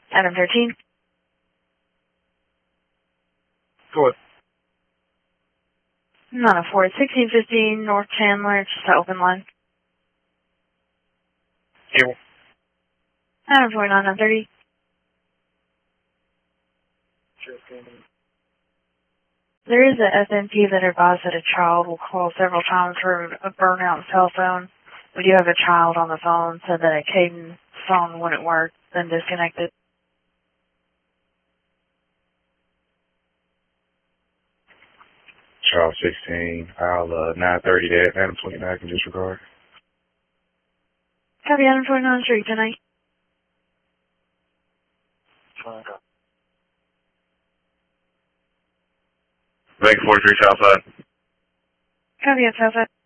Adam 13. Go ahead. Not a Ford. 1615 North Chandler, just an open line. Cable. Adam 49, 930. There is a FNP that advised that a child will call several times for a burnout cell phone. We do have a child on the phone, said that a Caden phone wouldn't work, then disconnected. Child 16. I'll 930 that. Adam 29 can disregard. Copy, Adam 29 Street tonight. Bank 43 Southside. Copy, at Southside.